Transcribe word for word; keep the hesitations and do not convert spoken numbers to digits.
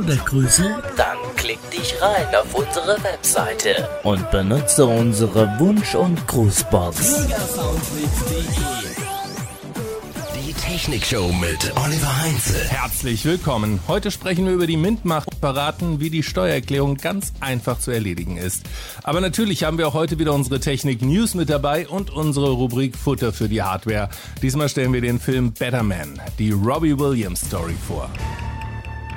Steuergrüße? Dann klick dich rein auf unsere Webseite Und benutze unsere Wunsch- und Grußbox. Die Technikshow mit Oliver Heinze. Herzlich willkommen. Heute sprechen wir über die Mint-Macht und verraten, wie die Steuererklärung ganz einfach zu erledigen ist. Aber natürlich haben wir auch heute wieder unsere Technik-News mit dabei und unsere Rubrik Futter für die Hardware. Diesmal stellen wir den Film Better Man, die Robbie Williams Story vor.